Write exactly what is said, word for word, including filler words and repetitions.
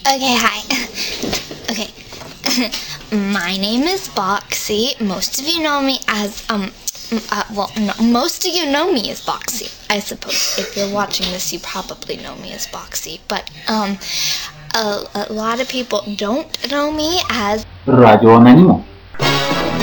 Okay, hi. Okay. My name is Boxy. Most of you know me as, um, uh, well, no, most of you know me as Boxy, I suppose. If you're watching this, you probably know me as Boxy. But, um, a, a lot of people don't know me as Radio Anónimo.